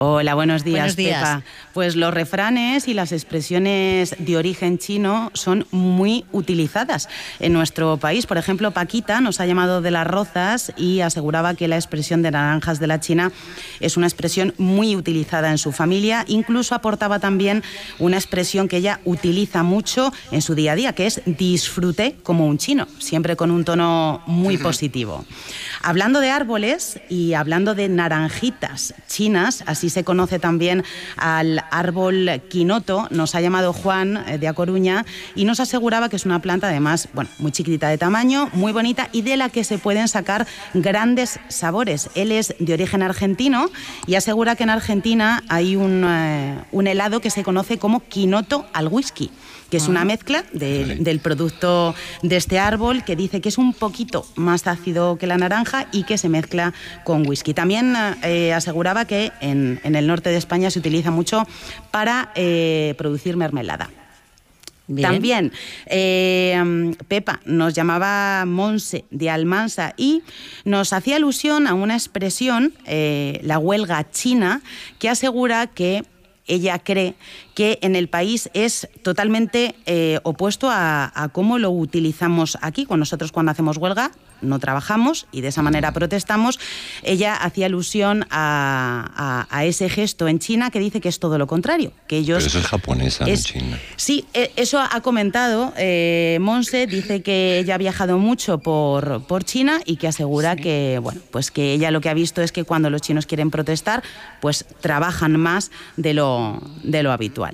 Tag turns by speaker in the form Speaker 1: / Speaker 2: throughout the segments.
Speaker 1: Hola, buenos días,
Speaker 2: Buenos días.
Speaker 1: Pepa. Pues los refranes y las expresiones de origen chino son muy utilizadas en nuestro país. Por ejemplo, Paquita nos ha llamado de las Rozas y aseguraba que la expresión de naranjas de la China es una expresión muy utilizada en su familia. Incluso aportaba también una expresión que ella utiliza mucho en su día a día, que es disfruté como un chino, siempre con un tono muy positivo. Hablando de árboles y hablando de naranjitas chinas, así se conoce también al árbol quinoto, nos ha llamado Juan de A Coruña y nos aseguraba que es una planta además, muy chiquitita de tamaño, muy bonita y de la que se pueden sacar grandes sabores. Él es de origen argentino y asegura que en Argentina hay un helado que se conoce como quinoto al whisky, que es una mezcla del producto de este árbol, que dice que es un poquito más ácido que la naranja y que se mezcla con whisky. También aseguraba que en el norte de España se utiliza mucho para producir mermelada. Bien. También Pepa nos llamaba Monse de Almansa y nos hacía alusión a una expresión, la huelga china, que asegura que ella cree que en el país es totalmente opuesto a cómo lo utilizamos aquí. Nosotros cuando hacemos huelga no trabajamos y de esa manera protestamos. Ella hacía alusión a ese gesto en China que dice que es todo lo contrario, que ellos...
Speaker 3: Pero eso es japonesa, en China.
Speaker 1: Sí, eso ha comentado Monse, dice que ella ha viajado mucho por China y que asegura que, pues que ella lo que ha visto es que cuando los chinos quieren protestar, pues trabajan más de lo habitual.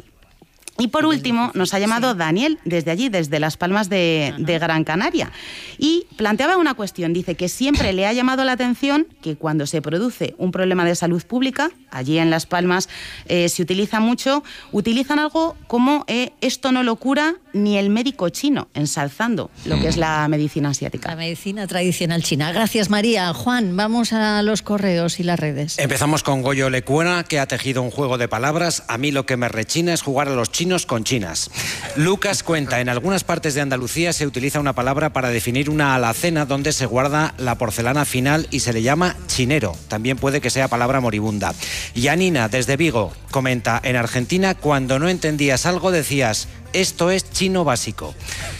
Speaker 1: Y por último, nos ha llamado Daniel desde allí, desde Las Palmas de Gran Canaria, y planteaba una cuestión. Dice que siempre le ha llamado la atención que cuando se produce un problema de salud pública, allí en Las Palmas se utiliza mucho, utilizan algo como esto no lo cura ni el médico chino, ensalzando lo que es la medicina asiática.
Speaker 2: La medicina tradicional china. Gracias, María. Juan, vamos a los correos y las redes.
Speaker 4: Empezamos con Goyo Lecuona, que ha tejido un juego de palabras. A mí lo que me rechina es jugar a los chinos con chinas. Lucas cuenta, en algunas partes de Andalucía se utiliza una palabra para definir una alacena donde se guarda la porcelana final y se le llama chinero. También puede que sea palabra moribunda. Yanina, desde Vigo, comenta, en Argentina cuando no entendías algo decías, esto es chino básico.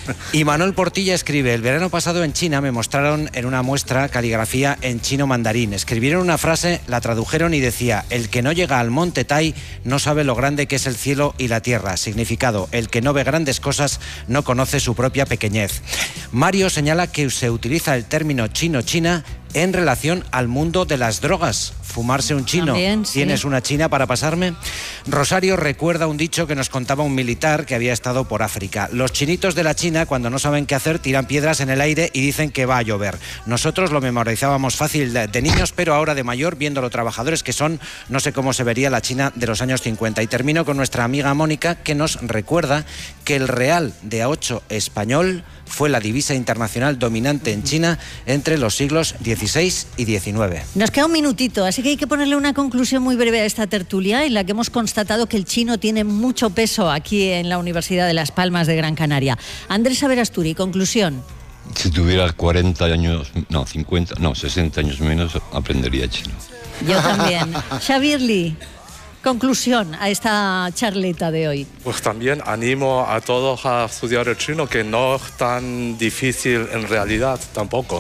Speaker 4: Y Manuel Portilla escribe, el verano pasado en China me mostraron en una muestra caligrafía en chino mandarín. Escribieron una frase, la tradujeron y decía, el que no llega al monte Tai no sabe lo grande que es el cielo y la tierra. Significado, el que no ve grandes cosas no conoce su propia pequeñez. Mario señala que se utiliza el término chino-china en relación al mundo de las drogas. Fumarse un chino. También, sí. ¿Tienes una china para pasarme? Rosario recuerda un dicho que nos contaba un militar que había estado por África. Los chinitos de la China, cuando no saben qué hacer, tiran piedras en el aire y dicen que va a llover. Nosotros lo memorizábamos fácil de niños, pero ahora de mayor, viendo lo trabajadores que son, no sé cómo se vería la China de los años 50. Y termino con nuestra amiga Mónica, que nos recuerda que el real de A8 español fue la divisa internacional dominante en China entre los siglos XVI y XIX.
Speaker 2: Nos queda un minutito, así que hay que ponerle una conclusión muy breve a esta tertulia en la que hemos constatado que el chino tiene mucho peso aquí en la Universidad de Las Palmas de Gran Canaria. Andrés Averasturi, conclusión.
Speaker 3: Si tuviera 40 años, no, 50, no, 60 años menos, aprendería chino.
Speaker 2: Yo también. Xavier Lee. Conclusión a esta charleta de hoy.
Speaker 5: Pues también animo a todos a estudiar el chino, que no es tan difícil en realidad tampoco.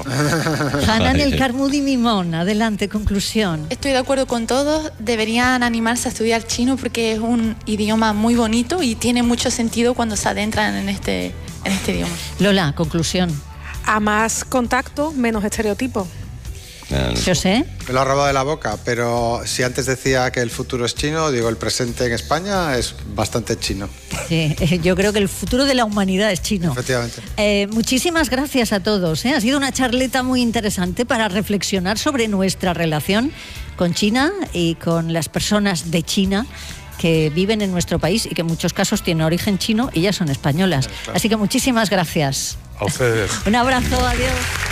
Speaker 2: Hanan El Carmudi Mimón, adelante, conclusión.
Speaker 6: Estoy de acuerdo con todos, deberían animarse a estudiar chino porque es un idioma muy bonito y tiene mucho sentido cuando se adentran en este idioma.
Speaker 2: Lola, conclusión.
Speaker 7: A más contacto, menos estereotipo.
Speaker 2: Yo sé.
Speaker 8: Me lo ha robado de la boca, pero si antes decía que el futuro es chino, digo, el presente en España es bastante chino.
Speaker 2: Sí, yo creo que el futuro de la humanidad es chino.
Speaker 8: Efectivamente.
Speaker 2: Muchísimas gracias a todos. Ha sido una charleta muy interesante para reflexionar sobre nuestra relación con China y con las personas de China que viven en nuestro país y que en muchos casos tienen origen chino y ya son españolas. Así que muchísimas gracias.
Speaker 5: A ustedes.
Speaker 2: Un abrazo, adiós.